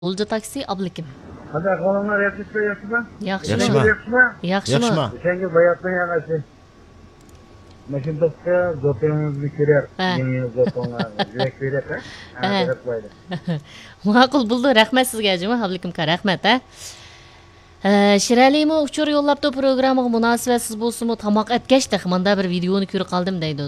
Olca taksi ablakim. Hadi oğlanlar yakışma. Yaxshimi? Yaxshimi? Senga bayatdan yaqasi. Mashindasga zo'timizni kerak. Yeni zo'tonlar. Yurak beradi, ha? Berib qo'ydi. Ma'qul bo'ldi. Rahmat sizga, juma ablakim ka rahmat, ha. Shiralimi uchur yo'llabdi programmaga munosibatsiz bo'lsa-mu, tamoq etgachda manda bir videoni ko'rib qoldim deydi.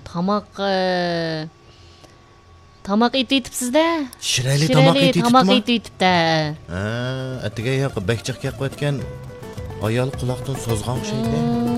Tamoq etibsizda? Shirali tamoq etibda. Ha, atiga yoq bakchiqga qo'yatgan ayol quloqdan so'zg'on o'xshaydi.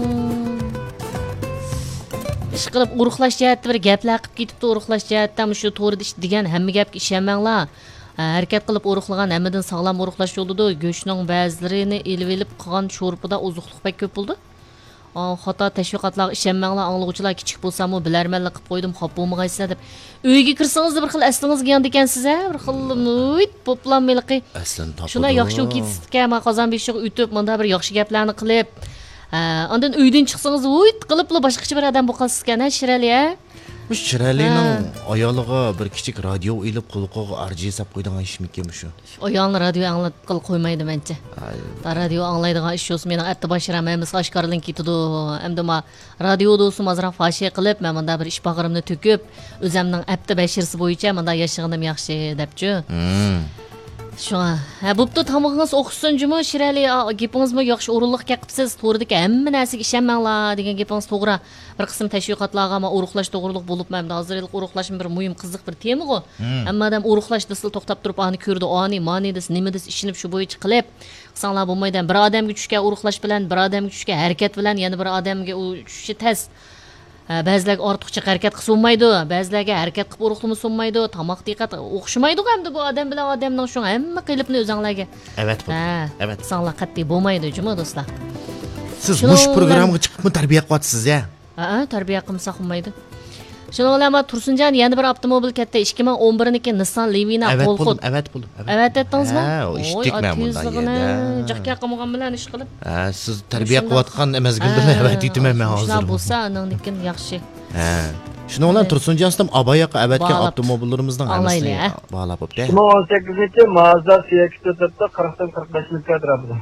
Ish qilib urug'lash jihatda bir gaplar qilib ketibdi, urug'lash jihatda shu to'g'rida ish degan hamma gapga ishonmanglar. Harakat qilib urug'lagan hammadan sog'lom urug'lash yo'lida go'shtning ba'zilarini elib qolgan sho'rpida ozuqliq bek ko'p bo'ldi. Xato tashviqotlarga ishonmanglar, anglovchilar kichik bo'lsa-mu bilarmanlik qilib qo'ydim, xop bo'lmag'aysizlar deb. Uyga kirsangiz bir xil aslingiz kelgan ekansiz, bir xil poplanmayliqi. Aslan topdi. Shuna yaxshi ketishga, men qozon beshiq o'tib, menda bir yaxshi gaplarni qilib, ondan uydan chiqsangiz, qilibla boshqacha bir odam bo'lib qolsiz-kan, Shirali, ha? Bu Shiralining ayoliga bir kichik radio ilib quloqiga arji sap qo'ydigan ishmikan shu. Ayolni radio anglatib qil qo'ymaydi mencha. Radio anglaydigan ish yo'q, mening atdi bashiram emas, oshkorlik ketidi. Endi men radio do'stim azroq foshiya qilib, men bunda bir ish bag'rimni to'kib, o'zimning atdi bashirsi bo'yicha menda yashagandim yaxshi debchi. Shuna. Bo'pti, tamog'ingiz o'qisin juma Shirali, gapingizmi yaxshi o'rinliqga qilibsiz. To'g'ridagi hamma narsaga ishonmanglar degan gapingiz to'g'ri. Bir qism tashviqotlarga men urug'lash to'g'riliq bo'libman. Hozirlik urug'lashim bir muhim qiziq bir tema-ku. Hamma odam urug'lash desil to'xtab turib, ani ko'rdi, ani mani des, nima des ishinib shu bo'yicha qilib, qilsanglar bo'lmaydi. Bir odamga tushgan urug'lash bilan, bir odamga tushgan harakat bilan, yana bir odamga u tushishi tez. Ba'zilarga ortiqcha harakat qilsa bo'lmaydi, ba'zilarga harakat qilib urug'lama bo'lmaydi, tamoq diqqat o'xshamaydi hamda bu odam bilan odamning shu hamma qilibni o'zinglarga. Evet. Evet. Sanglar qat'iy bo'lmaydi, juma do'stlar. Siz mush programga chiqibmi tarbiya qilyapsiz, ya? Tarbiya qilmasa bo'lmaydi. Shuni bilan Tursunjon yana bir avtomobil katta 2011niki Nissan Livina qo'lqut. Evet bo'ldim. Evet etdingizmi? Eshitdikman bundan yerda. Jiqqa qilmagan bilan ish qilib. Siz tarbiya qilayotgan emazgildan evet aytmayman hozir. Shuna bo'lsa, aningnikin yaxshi. Shuni bilan Tursunjon avayoqqa avatgan avtomobillarimizning hammasini bog'lab qo'yibdi. 2018-chi Mazda CX-4'da 40-45 ming atrofida.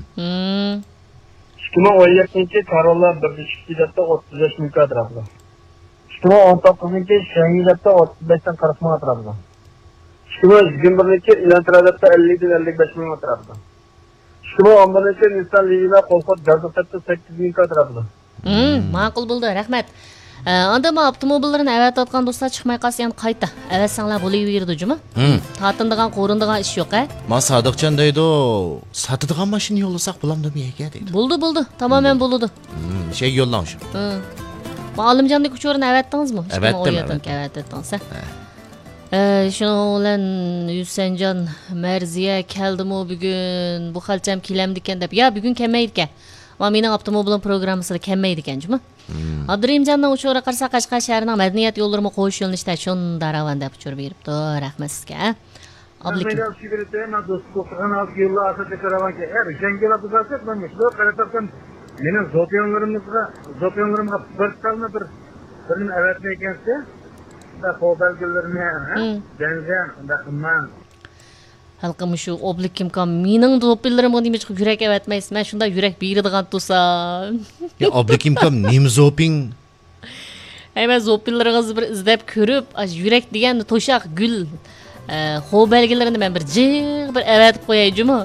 2017-chi Corolla 1.2'da 35 ming atrofida. 2019-chi Chevrolet'da 35dan 40 ming atrofida. 2021-chi Elantra'da 50dan 55 ming atrofida. 2011-chi Nissan Livina qo'lqot Gazda 8 ming atrofida. Ma'qul bo'ldi, rahmat. Anda men avtomobillarni avatayotgan do'stlar chiqmay qolsa ham qayta avatsanglar bo'laverdi juma. Tatindigan, qo'rindigan ish yo'q, ha? Men Sodiqjon deydi, sotadigan mashina yo'llasak bo'lamdimi aka deydi. Bo'ldi, tamoman bo'ldi. Şey yo'llang shu. Ma'lumjonlik uchorini avatdingizmi? Avatdim. Shuning bilan Yusanjon Marziya keldimi bugun? Bu xalcham kelamdi ekan deb. Ya, bugun kelmaydi ekan. Va mening avtomobilim programmasida kelmaydi ekan juma. Abdurimjondan uchora qarsa Qashqar shahrining madaniyat yo'llarini qo'yish yo'nalishida shunda ravan deb uchur beribdi. Rahmat sizga. Abdukim. Men sigaretani do'stga o'qigan 6 yillar asosiy karavanga. Janglar buzasiz, men shu qaratgan mening zo'piyonlarimga bir talma birini avatni ekansa, da qo'lbalgilarni, benzin, da qimman. Halqim shu oblikim kam mening zo'pillarimga nima chiqib yurak avatmaysiz? Men shunda yurak beradigan to'sam. Ya oblikim kam nima zo'ping? Men zo'pillaringizni bir izlab ko'rib, yurak degan to'shaq gul qo'lbalgilarini men bir jiq bir avatib qo'yay juma.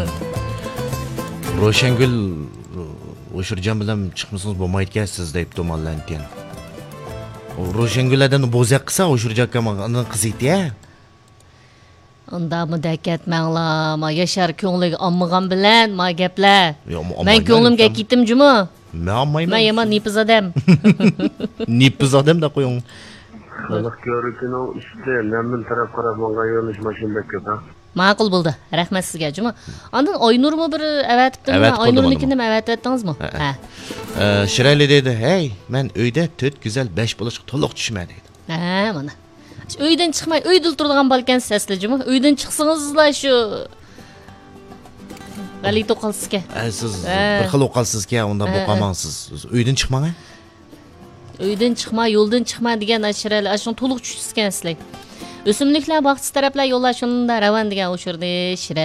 Ro'shangul O'shirjon bilan chiqmasangiz bo'lmaydi-ku siz deb tomonlangan. Ro'shangullardan bo'zaq qilsa O'shirjonga menga qiziydi-ya. Unda mudakatmanglar, ma yashar ko'ngliga olmagan bilan ma gaplar. Men ko'nglimga ketdim juma. Men olmayman. Men yomon nipiz odam. Nipiz odam da qo'ying. Allah ko'rikini ishda men taraf qarab menga yo'lish mashinada ko'p. Ma'qul bo'ldi. Rahmat sizga juma. Ondan Oynurmi bir avatibdimi? Oynurnikini nima avatayotdingizmi? Shirali dedi, "Hey, men uyda 4 güzel 5 bo'lishga to'liq tushma" dedi. Mana. Uydan chiqmay, uyda turadigan balkansiz aslida. Uydan chiqsangizlar shu G'alito qolsizga. Siz bir xil o'qalsizga, unda boqamansiz. Uydan chiqmang. Uydan chiqma, yo'ldan chiqma degan ashiralar, ashun to'liq tushsizkan sizlar. O'simliklar bog'chisi taraflar yo'llar shunda ravan degan o'shirdi.